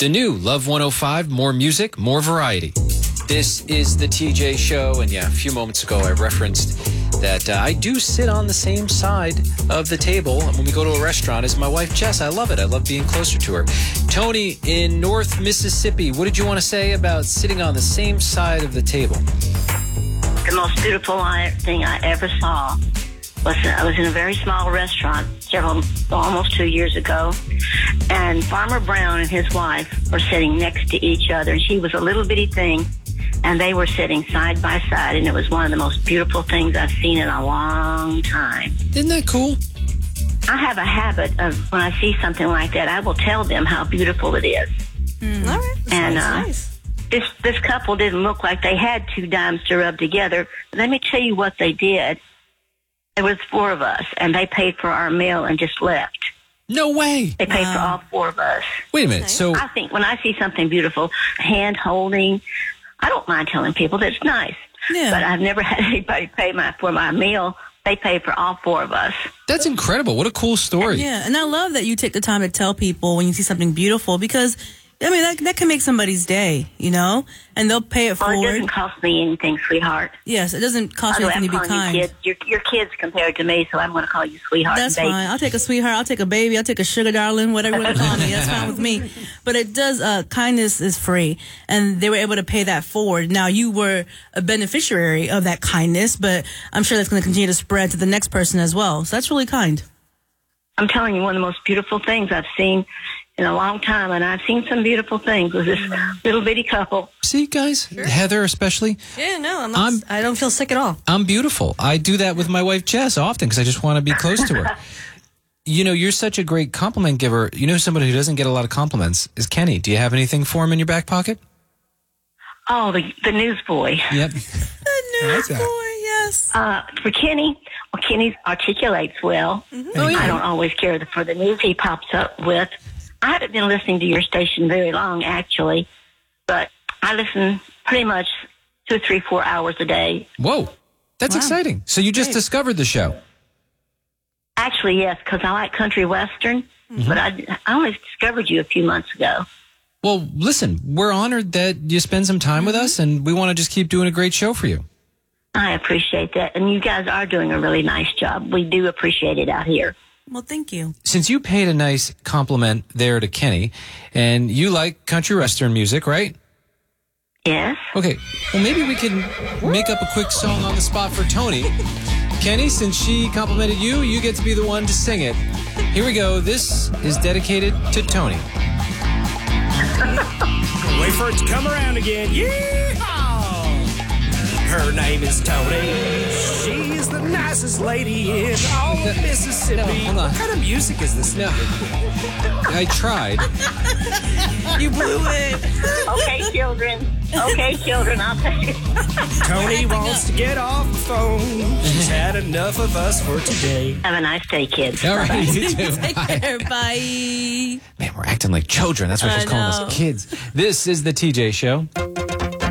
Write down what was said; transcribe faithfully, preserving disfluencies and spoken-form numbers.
The new Love one oh five, more music, more variety. This is the T J Show, and yeah, a few moments ago I referenced that uh, I do sit on the same side of the table when we go to a restaurant as my wife Jess. I love it. I love being closer to her. Tony in North Mississippi, what did you want to say about sitting on the same side of the table? The most beautiful thing I ever saw was I was in a very small restaurant several, almost two years ago, and Farmer Brown and his wife were sitting next to each other. She was a little bitty thing, and they were sitting side by side, and it was one of the most beautiful things I've seen in a long time. Isn't that cool? I have a habit of when I see something like that, I will tell them how beautiful it is. Mm. All right. And That's uh, nice. this this couple didn't look like they had two dimes to rub together. Let me tell you what they did. There was four of us, and they paid for our meal and just left. No way. They paid Wow. for all four of us. Wait a minute. Nice. So I think when I see something beautiful, hand holding, I don't mind telling people that it's nice. Yeah. But I've never had anybody pay my for my meal. They paid for all four of us. that's incredible. What a cool story. Yeah, and I love that you take the time to tell people when you see something beautiful because, I mean, that, that can make somebody's day, you know? And they'll pay it Well, it forward. doesn't cost me anything, sweetheart. Yes, it doesn't cost you By the way, anything to I'm be calling kind. you kids. You're, you're kids compared to me, so I'm going to call you sweetheart. That's and baby. fine. I'll take a sweetheart. I'll take a baby. I'll take a sugar darling, whatever you want to call me. That's fine with me. But it does, uh, kindness is free. And they were able to pay that forward. Now, you were a beneficiary of that kindness, but I'm sure that's going to continue to spread to the next person as well. So that's really kind. I'm telling you, one of the most beautiful things I've seen in a long time, and I've seen some beautiful things with this little bitty couple. See, guys, Heather especially, Yeah, no, I'm I'm- not, I don't feel sick at all. I'm beautiful. I do that with my wife Jess often because I just want to be close to her. You know, you're such a great compliment giver. You know, somebody who doesn't get a lot of compliments is Kenny. Do you have anything for him in your back pocket? Oh, the, the newsboy. Yep. The What's that? boy, yes. Uh, for Kenny, well, Kenny articulates well. Oh, yeah. I don't always care for the news he pops up with. I haven't been listening to your station very long, actually, but I listen pretty much two, three, four hours a day. Whoa. That's Wow. exciting. So you just Great. discovered the show. Actually, yes, because I like country western, but I, I only discovered you a few months ago. Well, listen, we're honored that you spend some time with us, and we want to just keep doing a great show for you. I appreciate that, and you guys are doing a really nice job. We do appreciate it out here. Well, thank you. Since you paid a nice compliment there to Kenny, and you like country western music, right? Yes? Okay, well, maybe we can make up a quick song on the spot for Tony. Kenny, since she complimented you, you get to be the one to sing it. Here we go. This is dedicated to Tony. Wait for it to come around again. Yeehaw! Her name is Tony. She's the nicest lady in all of Mississippi. No, hold on. What kind of music is this? No, I tried. You blew it. Okay, children. Okay, children, I'll take it. Tony wants to get off the phone. She's had enough of us for today. Have a nice day, kids. All right, you too. Take Bye. care. Bye. Man, we're acting like children. That's why I she's calling know. us kids. This is the T J Show.